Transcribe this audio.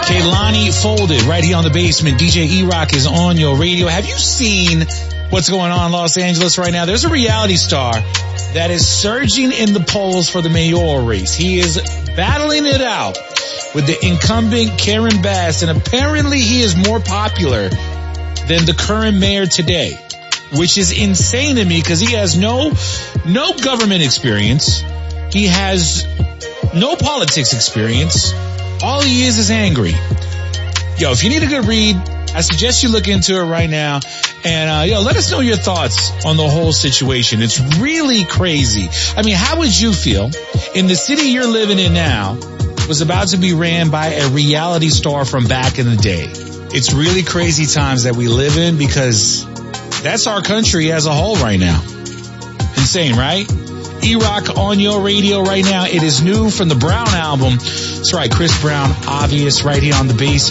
Kehlani Folded right here on the basement. DJ E-Rock is on your radio. Have you seen what's going on in Los Angeles right now? There's a reality star that is surging in the polls for the mayoral race. He is battling it out with the incumbent Karen Bass, and apparently he is more popular than the current mayor today, which is insane to me because he has no government experience. He has no politics experience. All he is angry. Yo, if you need a good read, I suggest you look into it right now. And, let us know your thoughts on the whole situation. It's really crazy. I mean, how would you feel in the city you're living in now was about to be ran by a reality star from back in the day? It's really crazy times that we live in because that's our country as a whole right now. Insane, right? E-Rock on your radio right now. It is new from the Brown album. That's right, Chris Brown, Obvious, right here on the basement.